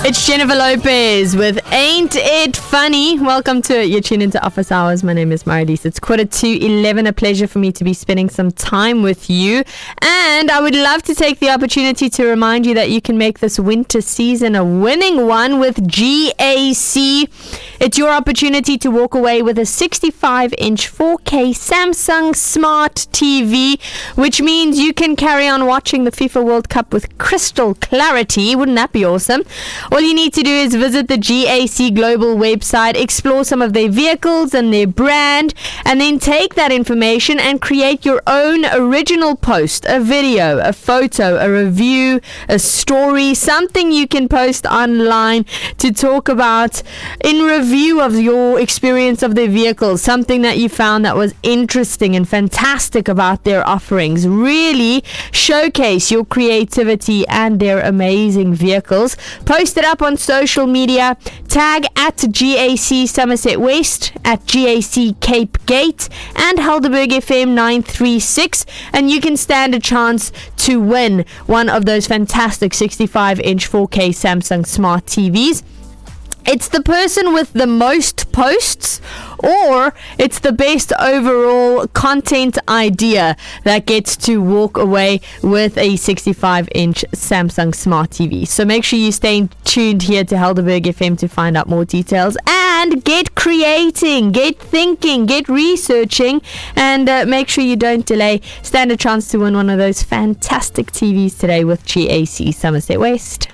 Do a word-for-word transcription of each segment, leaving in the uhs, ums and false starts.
It's Jennifer Lopez with Ain't It Funny. Welcome to it. You're tuned into Office Hours. My name is Marilise. It's quarter to eleven. A pleasure for me to be spending some time with you. And I would love to take the opportunity to remind you that you can make this winter season a winning one with G A C. It's your opportunity to walk away with a sixty-five inch four K Samsung Smart T V, which means you can carry on watching the FIFA World Cup with crystal clarity. Wouldn't that be awesome? All you need to do is visit the G A C Global website, explore some of their vehicles and their brand, and then take that information and create your own original post, a video, a photo, a review, a story, something you can post online to talk about in review of your experience of their vehicles, something that you found that was interesting and fantastic about their offerings. Really showcase your creativity and their amazing vehicles. Post it up on social media, tag at G A C Somerset West, at G A C Cape Gate, and Helderberg F M nine three six, and you can stand a chance to win one of those fantastic sixty-five inch four K Samsung Smart T Vs. It's the person with the most posts, or it's the best overall content idea that gets to walk away with a sixty-five inch Samsung Smart T V. So make sure you stay tuned here to Helderberg F M to find out more details, and get creating, get thinking, get researching, and uh, make sure you don't delay. Stand a chance to win one of those fantastic T Vs today with G A C Somerset West.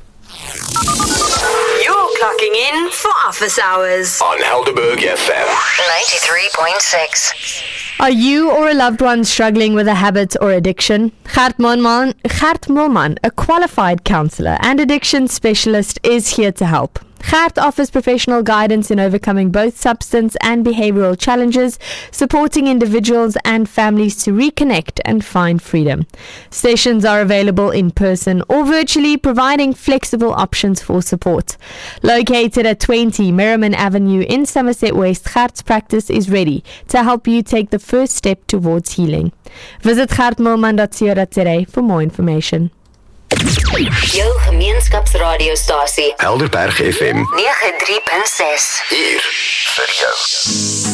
Clocking in for Office Hours on Helderberg F M ninety-three point six. Are you or a loved one struggling with a habit or addiction? Gert Moelman, Gert Moelman, a qualified counsellor and addiction specialist, is here to help. Gert offers professional guidance in overcoming both substance and behavioral challenges, supporting individuals and families to reconnect and find freedom. Sessions are available in person or virtually, providing flexible options for support. Located at twenty Merriman Avenue in Somerset West, Gert's practice is ready to help you take the first step towards healing. Visit gert moelman dot co dot za for more information. Jou gemeenskapsradiostasie Helderberg F M ninety-three point six. hier vir jou.